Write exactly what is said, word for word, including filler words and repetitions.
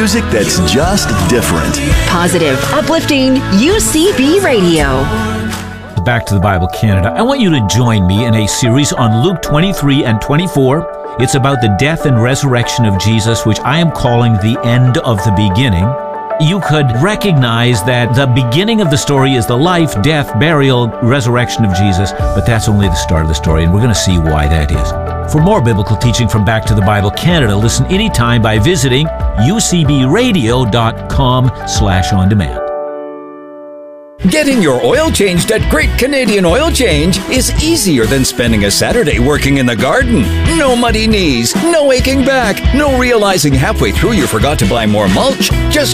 Music that's just different. Positive, uplifting U C B Radio. Back to the Bible Canada. I want you to join me in a series on Luke twenty-three and twenty-four. It's about the death and resurrection of Jesus, which I am calling the end of the beginning. You could recognize that the beginning of the story is the life, death, burial, resurrection of Jesus, but that's only the start of the story, and we're going to see why that is. For more biblical teaching from Back to the Bible Canada, listen anytime by visiting u c b radio dot com slash on demand. Getting your oil changed at Great Canadian Oil Change is easier than spending a Saturday working in the garden. No muddy knees, no aching back, no realizing halfway through you forgot to buy more mulch. Just